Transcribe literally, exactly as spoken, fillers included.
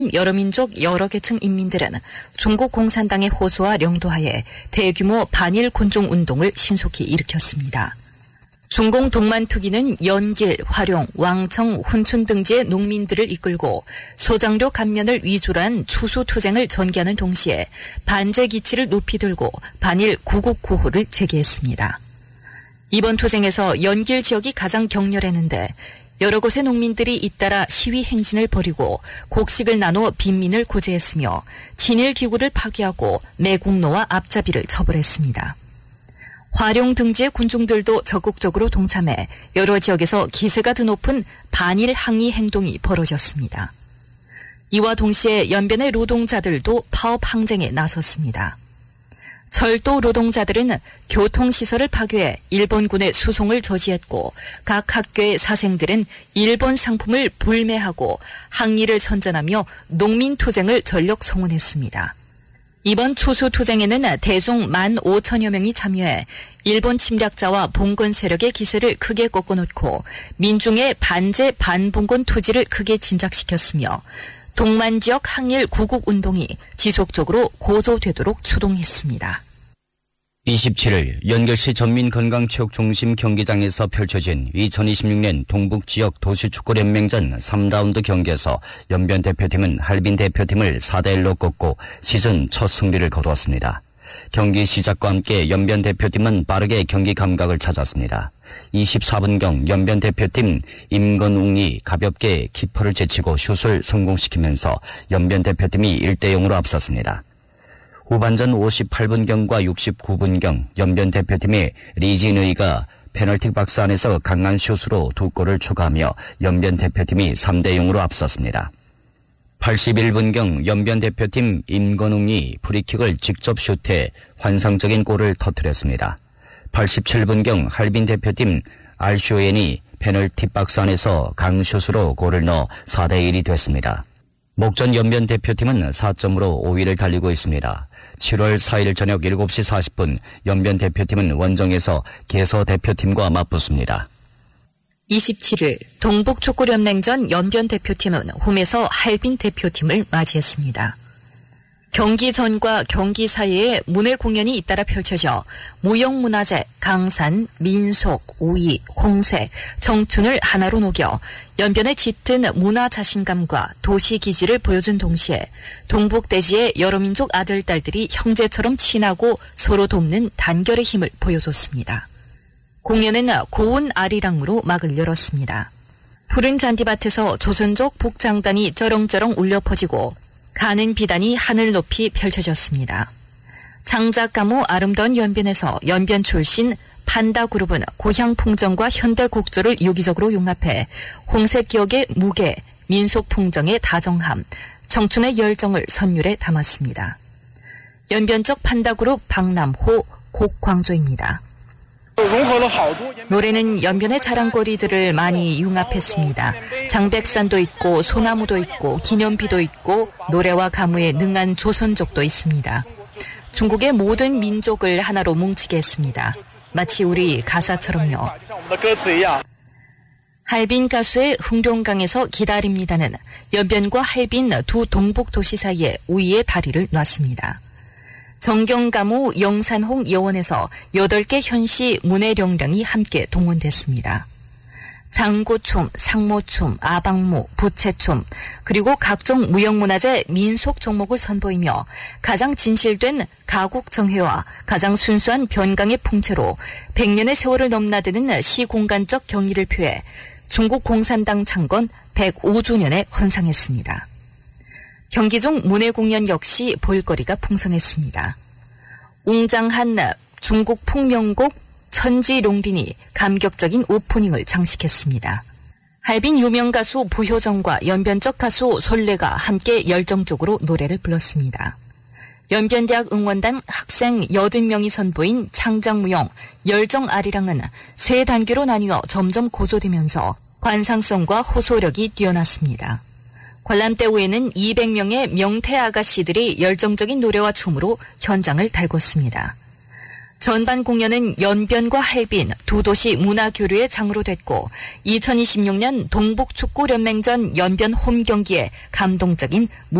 여러 민족 여러 계층 인민들은 중국 공산당의 호소와 령도하에 대규모 반일 군중 운동을 신속히 일으켰습니다. 중공 동만투기는 연길, 화룡, 왕청, 훈춘 등지의 농민들을 이끌고 소장료 감면을 위주로 한 추수투쟁을 전개하는 동시에 반제 기치를 높이 들고 반일 구국구호를 제기했습니다. 이번 투쟁에서 연길 지역이 가장 격렬했는데 여러 곳의 농민들이 잇따라 시위 행진을 벌이고 곡식을 나눠 빈민을 구제했으며 친일 기구를 파괴하고 매국노와 앞잡이를 처벌했습니다. 화룡 등지의 군중들도 적극적으로 동참해 여러 지역에서 기세가 드높은 반일 항의 행동이 벌어졌습니다. 이와 동시에 연변의 노동자들도 파업 항쟁에 나섰습니다. 철도 노동자들은 교통시설을 파괴해 일본군의 수송을 저지했고 각 학교의 사생들은 일본 상품을 불매하고 항의를 선전하며 농민투쟁을 전력 성원했습니다. 이번 추수투쟁에는 대중 만 오천여 명이 참여해 일본 침략자와 봉건 세력의 기세를 크게 꺾어놓고 민중의 반제 반봉건 투지를 크게 진작시켰으며 동만 지역 항일 구국운동이 지속적으로 고조되도록 추동했습니다. 이십칠일 연결시 전민건강체육중심 경기장에서 펼쳐진 이천이십육 년 동북지역 도시축구연맹전 삼 라운드 경기에서 연변 대표팀은 할빈 대표팀을 사 대 일로 꺾고 시즌 첫 승리를 거두었습니다. 경기 시작과 함께 연변 대표팀은 빠르게 경기 감각을 찾았습니다. 이십사 분경 연변 대표팀 임건웅이 가볍게 키퍼를 제치고 슛을 성공시키면서 연변 대표팀이 일 대 영으로 앞섰습니다. 후반전 오십팔 분경과 육십구 분경 연변 대표팀의 리진의가 페널티 박스 안에서 강한 슛으로 두 골을 추가하며 연변 대표팀이 삼 대 영으로 앞섰습니다. 팔십일 분경 연변 대표팀 임건웅이 프리킥을 직접 슛해 환상적인 골을 터뜨렸습니다. 팔십칠 분경 할빈 대표팀 알쇼엔이 페널티 박스 안에서 강슛으로 골을 넣어 사 대 일이 됐습니다. 목전 연변 대표팀은 사 점으로 오 위를 달리고 있습니다. 칠월 사일 저녁 일곱 시 사십 분 연변 대표팀은 원정에서 개서 대표팀과 맞붙습니다. 이십칠일 동북축구연맹전 연변 대표팀은 홈에서 할빈 대표팀을 맞이했습니다. 경기 전과 경기 사이에 문화 공연이 잇따라 펼쳐져 무형문화재, 강산, 민속, 오이, 홍색, 청춘을 하나로 녹여 연변의 짙은 문화 자신감과 도시 기질을 보여준 동시에 동북대지의 여러 민족 아들, 딸들이 형제처럼 친하고 서로 돕는 단결의 힘을 보여줬습니다. 공연은 고운 아리랑으로 막을 열었습니다. 푸른 잔디밭에서 조선족 복장단이 쩌렁쩌렁 울려 퍼지고 가는 비단이 하늘 높이 펼쳐졌습니다. 장작가무 아름다운 연변에서 연변 출신 판다그룹은 고향 풍정과 현대 곡조를 유기적으로 융합해 홍색 기억의 무게, 민속 풍정의 다정함, 청춘의 열정을 선율에 담았습니다. 연변적 판다그룹 박남호, 곡광조입니다. 노래는 연변의 자랑거리들을 많이 융합했습니다. 장백산도 있고 소나무도 있고 기념비도 있고 노래와 가무에 능한 조선족도 있습니다. 중국의 모든 민족을 하나로 뭉치게 했습니다. 마치 우리 가사처럼요. 할빈 가수의 흥룡강에서 기다립니다는 연변과 할빈 두 동북 도시 사이에 우위의 다리를 놨습니다. 정경가무 영산홍 여원에서 여덟 개 현시 문해령령이 함께 동원됐습니다. 장고춤, 상모춤, 아방무, 부채춤, 그리고 각종 무형문화재 민속 종목을 선보이며 가장 진실된 가국정회와 가장 순수한 변강의 풍채로 백 년의 세월을 넘나드는 시공간적 경의를 표해 중국 공산당 창건 백오 주년에 헌상했습니다. 경기 중 문화 공연 역시 볼거리가 풍성했습니다. 웅장한 중국 풍명곡 천지롱린이 감격적인 오프닝을 장식했습니다. 할빈 유명 가수 부효정과 연변적 가수 솔레가 함께 열정적으로 노래를 불렀습니다. 연변대학 응원단 학생 여든 명이 선보인 창작무용 열정 아리랑은 세 단계로 나뉘어 점점 고조되면서 관상성과 호소력이 뛰어났습니다. 관람대 후에는 이백 명의 명태 아가씨들이 열정적인 노래와 춤으로 현장을 달궜습니다. 전반 공연은 연변과 할빈 두 도시 문화교류의 장으로 됐고 이천이십육 년 동북축구연맹전 연변 홈 경기에 감동적인